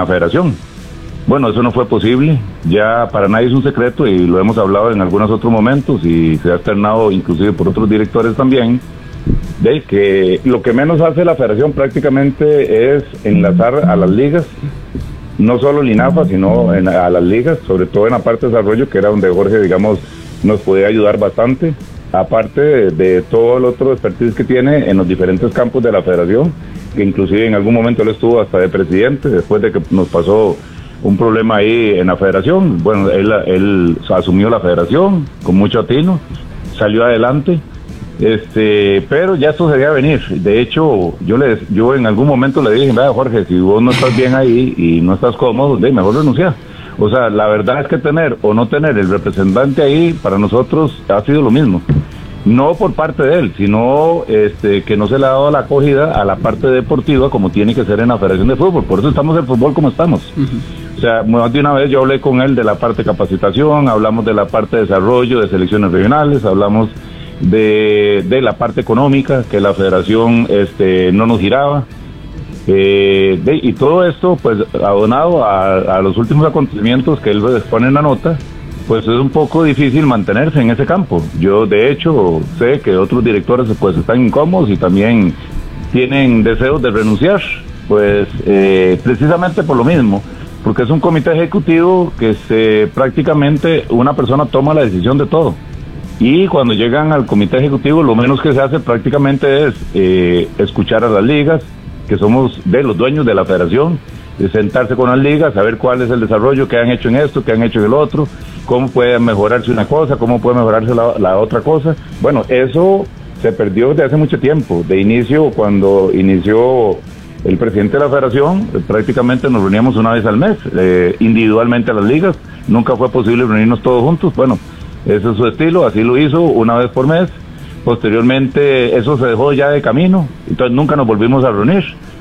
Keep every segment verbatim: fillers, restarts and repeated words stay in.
la federación. Bueno, eso no fue posible, ya para nadie es un secreto y lo hemos hablado en algunos otros momentos y se ha externado inclusive por otros directores también, de que lo que menos hace la federación prácticamente es enlazar a las ligas, no solo el INAFA, sino en, a las ligas, sobre todo en la parte de desarrollo, que era donde Jorge, digamos, nos podía ayudar bastante, aparte de, de todo el otro expertise que tiene en los diferentes campos de la federación, que inclusive en algún momento él estuvo hasta de presidente, después de que nos pasó un problema ahí en la federación. Bueno, él, él asumió la federación con mucho atino, salió adelante, este, pero ya esto se debía venir. De hecho, yo le, yo en algún momento le dije, vea Jorge, si vos no estás bien ahí y no estás cómodo, de mejor renunciar. O sea, la verdad es que tener o no tener el representante ahí, para nosotros ha sido lo mismo. No por parte de él, sino este, que no se le ha dado la acogida a la parte deportiva como tiene que ser en la Federación de Fútbol. Por eso estamos en fútbol como estamos. Uh-huh. O sea, más de una vez yo hablé con él de la parte de capacitación, hablamos de la parte de desarrollo, de selecciones regionales, hablamos de, de la parte económica, que la Federación este, no nos giraba. Eh, de, y todo esto, pues, abonado a, a los últimos acontecimientos que él expone en la nota, pues es un poco difícil mantenerse en ese campo. Yo, de hecho, sé que otros directores pues están incómodos y también tienen deseos de renunciar, pues eh, precisamente por lo mismo, porque es un comité ejecutivo que se prácticamente una persona toma la decisión de todo. Y cuando llegan al comité ejecutivo, lo menos que se hace prácticamente es eh, escuchar a las ligas, que somos de los dueños de la federación, de sentarse con las ligas, saber cuál es el desarrollo que han hecho en esto, que han hecho en el otro, cómo puede mejorarse una cosa, cómo puede mejorarse la, la otra cosa. Bueno, eso se perdió desde hace mucho tiempo. De inicio, cuando inició el presidente de la federación, prácticamente nos reuníamos una vez al mes, eh, individualmente a las ligas. Nunca fue posible reunirnos todos juntos. Bueno, ese es su estilo, así lo hizo una vez por mes. Posteriormente eso se dejó ya de camino, entonces nunca nos volvimos a reunir.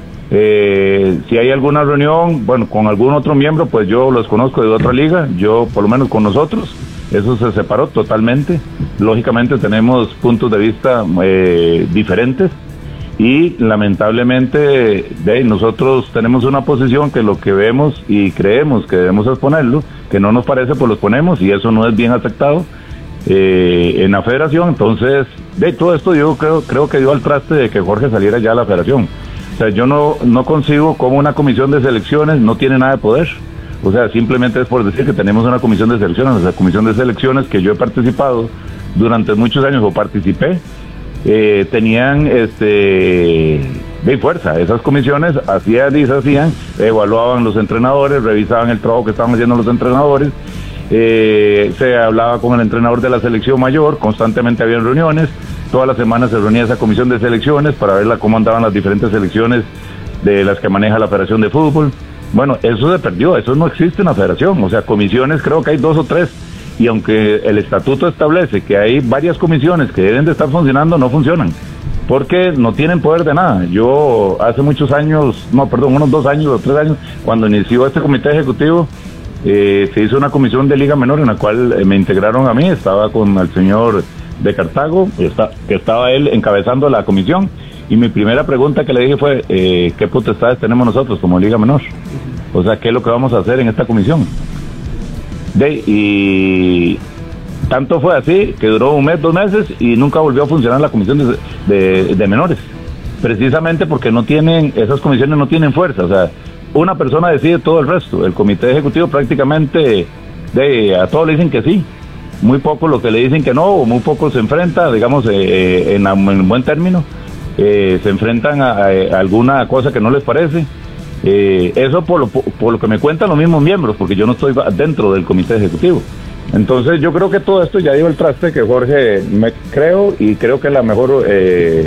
Eh, si hay alguna reunión, bueno, con algún otro miembro, pues yo los conozco de otra liga, yo por lo menos con nosotros, eso se separó totalmente. Lógicamente tenemos puntos de vista eh, diferentes y lamentablemente de, nosotros tenemos una posición que lo que vemos y creemos que debemos exponerlo, que no nos parece, pues lo ponemos y eso no es bien aceptado eh, en la federación. Entonces, de todo esto yo creo, creo que dio al traste de que Jorge saliera ya a la federación. O sea, yo no, no concibo cómo una comisión de selecciones no tiene nada de poder. O sea, simplemente es por decir que tenemos una comisión de selecciones. Esa comisión de selecciones que yo he participado durante muchos años o participé, eh, tenían este de fuerza. Esas comisiones hacían y deshacían, evaluaban los entrenadores, revisaban el trabajo que estaban haciendo los entrenadores, eh, se hablaba con el entrenador de la selección mayor, constantemente había reuniones. Todas las semanas se reunía esa comisión de selecciones para ver cómo andaban las diferentes selecciones de las que maneja la Federación de Fútbol. Bueno, eso se perdió, eso no existe en la Federación. O sea, comisiones creo que hay dos o tres. Y aunque el estatuto establece que hay varias comisiones que deben de estar funcionando, no funcionan. Porque no tienen poder de nada. Yo hace muchos años, no, perdón, unos dos años o tres años, cuando inició este comité ejecutivo, eh, se hizo una comisión de Liga Menor en la cual eh, me integraron a mí, estaba con el señor de Cartago, que estaba él encabezando la comisión, y mi primera pregunta que le dije fue, eh, ¿qué potestades tenemos nosotros como Liga Menor? O sea, ¿qué es lo que vamos a hacer en esta comisión? De, y tanto fue así, que duró un mes, dos meses, y nunca volvió a funcionar la comisión de, de, de menores, precisamente porque no tienen, esas comisiones no tienen fuerza. O sea, una persona decide todo el resto, el comité ejecutivo prácticamente, de, a todos le dicen que sí, muy poco lo que le dicen que no, o muy poco se enfrenta, digamos, eh, en, en buen término, eh, se enfrentan a, a alguna cosa que no les parece. Eh, eso por lo, por lo que me cuentan los mismos miembros, porque yo no estoy dentro del comité ejecutivo. Entonces yo creo que todo esto ya dio el traste, que Jorge, me creo, y creo que la mejor eh,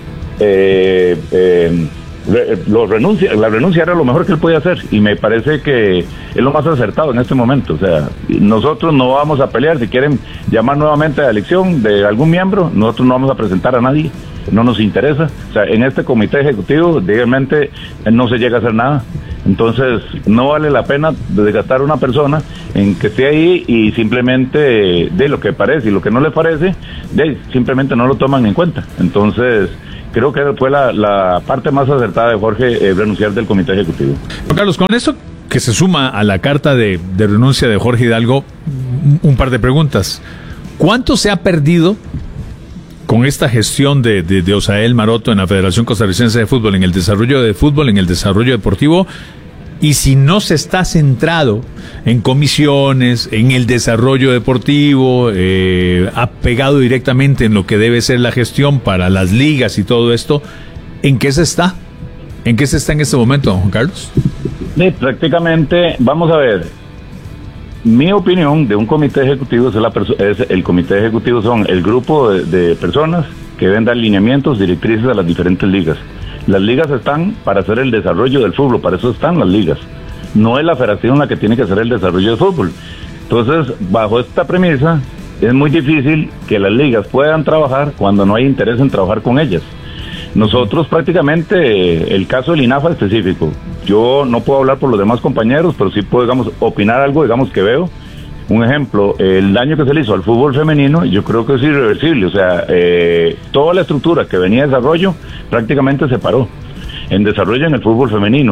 eh, eh, re, lo renuncia, la renuncia era lo mejor que él podía hacer, y me parece que es lo más acertado en este momento. O sea, nosotros no vamos a pelear. Si quieren llamar nuevamente a la elección de algún miembro, nosotros no vamos a presentar a nadie, no nos interesa. O sea, en este comité ejecutivo, realmente no se llega a hacer nada. Entonces, no vale la pena desgastar una persona en que esté ahí y simplemente de lo que parece y lo que no le parece, de simplemente no lo toman en cuenta. Entonces, creo que fue la, la parte más acertada de Jorge, eh, renunciar del comité ejecutivo. Carlos, con eso que se suma a la carta de, de renuncia de Jorge Hidalgo, un par de preguntas. ¿Cuánto se ha perdido con esta gestión de, de, de Osael Maroto en la Federación Costarricense de Fútbol, en el desarrollo de fútbol, en el desarrollo deportivo? Y si no se está centrado en comisiones, en el desarrollo deportivo, eh, ha pegado directamente en lo que debe ser la gestión para las ligas y todo esto, ¿en qué se está? ¿En qué se está en este momento, Juan Carlos? Sí, prácticamente, vamos a ver, mi opinión de un comité ejecutivo es, la es el comité ejecutivo son el grupo de, de personas que deben dar lineamientos, directrices a las diferentes ligas. Las ligas están para hacer el desarrollo del fútbol, para eso están las ligas. No es la federación la que tiene que hacer el desarrollo del fútbol. Entonces, bajo esta premisa, es muy difícil que las ligas puedan trabajar cuando no hay interés en trabajar con ellas. Nosotros prácticamente, el caso del INAFA específico, yo no puedo hablar por los demás compañeros, pero sí puedo, digamos, opinar algo, digamos, que veo. Un ejemplo, el daño que se le hizo al fútbol femenino, yo creo que es irreversible. O sea, eh, toda la estructura que venía de desarrollo prácticamente se paró en desarrollo en el fútbol femenino.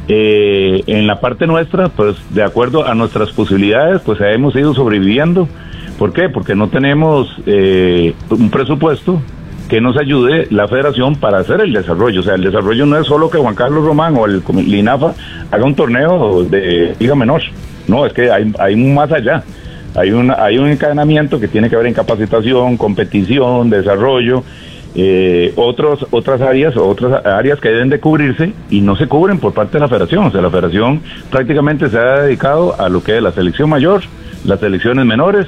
Eh, en la parte nuestra, pues de acuerdo a nuestras posibilidades, pues hemos ido sobreviviendo. ¿Por qué? Porque no tenemos eh, un presupuesto que nos ayude la federación para hacer el desarrollo. O sea, el desarrollo no es solo que Juan Carlos Román o el, el INAFA haga un torneo de liga menor. No, es que hay, hay más allá. Hay, una, hay un encadenamiento que tiene que ver en capacitación, competición, desarrollo, eh, otros, otras áreas, otras áreas que deben de cubrirse y no se cubren por parte de la federación. O sea, la federación prácticamente se ha dedicado a lo que es la selección mayor, las selecciones menores,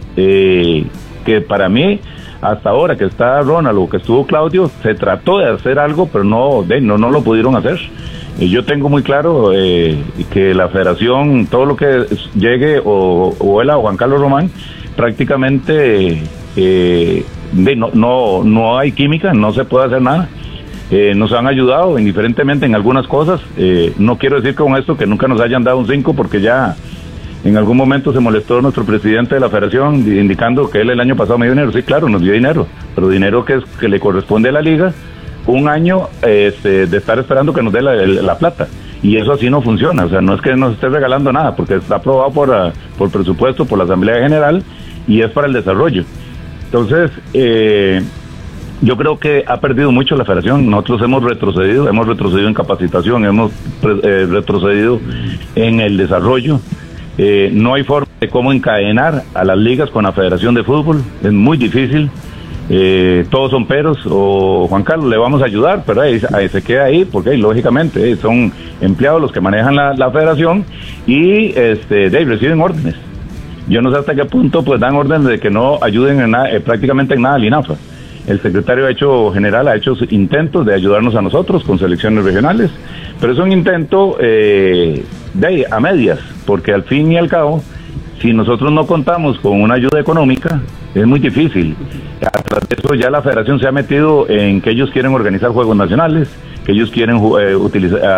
eh, que para mí, hasta ahora que está Ronald o que estuvo Claudio, se trató de hacer algo, pero no, de, no, no lo pudieron hacer. Yo tengo muy claro eh, que la federación, todo lo que llegue o, o él a Juan Carlos Román, prácticamente eh, de, no, no, no hay química, no se puede hacer nada. Eh, nos han ayudado indiferentemente en algunas cosas. Eh, no quiero decir con esto que nunca nos hayan dado un cinco, porque ya en algún momento se molestó nuestro presidente de la federación indicando que él el año pasado me dio dinero. Sí, claro, nos dio dinero, pero dinero que, es, que le corresponde a la liga. Un año este, de estar esperando que nos dé la, la plata, y eso así no funciona. O sea, no es que nos esté regalando nada, porque está aprobado por, uh, por presupuesto, por la Asamblea General, y es para el desarrollo. Entonces, eh, yo creo que ha perdido mucho la federación. Nosotros hemos retrocedido, hemos retrocedido en capacitación, hemos eh, retrocedido en el desarrollo. Eh, no hay forma de cómo encadenar a las ligas con la Federación de Fútbol, es muy difícil. Eh, todos son peros, o Juan Carlos, le vamos a ayudar, pero ahí, ahí se queda ahí, porque ahí, lógicamente eh, son empleados los que manejan la, la federación y este, de ahí reciben órdenes. Yo no sé hasta qué punto pues dan órdenes de que no ayuden en nada, eh, prácticamente en nada al INAFA. El secretario ha hecho, general ha hecho intentos de ayudarnos a nosotros con selecciones regionales, pero es un intento eh, de ahí, a medias, porque al fin y al cabo, si nosotros no contamos con una ayuda económica, es muy difícil. Tras de eso ya la federación se ha metido en que ellos quieren organizar juegos nacionales, que ellos quieren eh, utilizar